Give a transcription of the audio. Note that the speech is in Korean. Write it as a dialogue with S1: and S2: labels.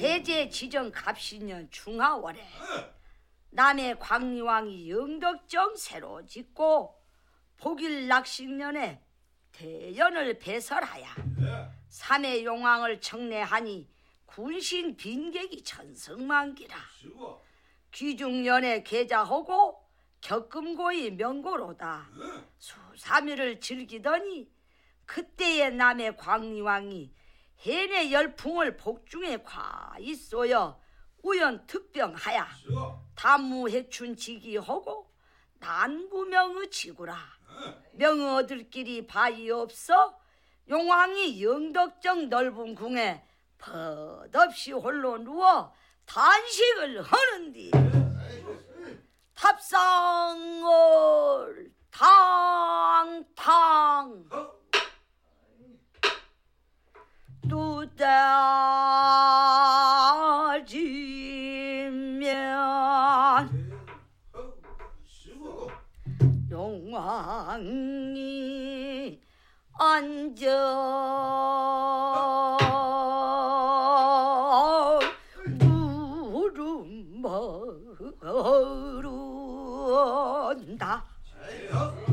S1: 세제 지정 갑신년 중하월에 남해 광리왕이 영덕정 새로 짓고 복일 낙식년에 대연을 배설하여 삼해 용왕을 청례하니 군신 빈객이 천성만기라. 귀중년에 계자하고 격금고이 명고로다. 수삼일을 즐기더니 그때의 남해 광리왕이 해내 열풍을 복중에 과있소여 우연특병하야 단무해춘 지기하고 난구명의 지구라. 명어들끼리 바위 없어 용왕이 영덕정 넓은 궁에 벗없이 홀로 누워 단식을 하는디 탑상을 탕탕 두다지면 용왕이 앉아